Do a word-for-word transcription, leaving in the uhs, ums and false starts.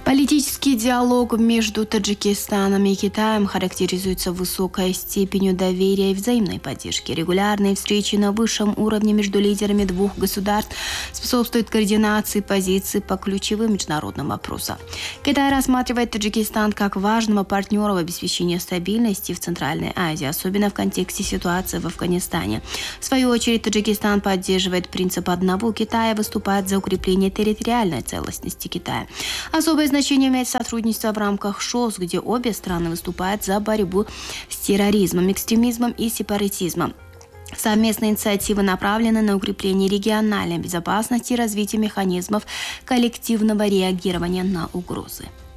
Политический диалог между Таджикистаном и Китаем характеризуется высокой степенью доверия и взаимной поддержки. Регулярные встречи на высшем уровне между лидерами двух государств способствуют координации позиций по ключевым международным вопросам. Китай рассматривает Таджикистан как важного партнера в обеспечении стабильности в Центральной Азии, особенно в контексте ситуации в Афганистане. В свою очередь, Таджикистан поддерживает принцип одного Китая и выступает за укрепление территориальной целостности Китая. Особое значение имеет сотрудничество в рамках ШОС, где обе страны выступают за борьбу с терроризмом, экстремизмом и сепаратизмом. Совместные инициативы направлены на укрепление региональной безопасности и развитие механизмов коллективного реагирования на угрозы.